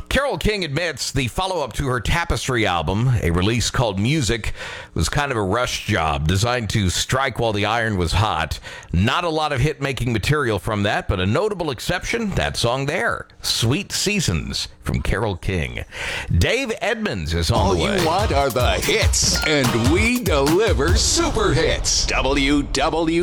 Carole King admits the follow-up to her Tapestry album, a release called Music, was kind of a rush job designed to strike while the iron was hot. Not a lot of hit-making material from that, but a notable exception, that song there, Sweet Seasons from Carole King. Dave Edmonds is on the way. All you want are the hits, and we deliver super hits. WW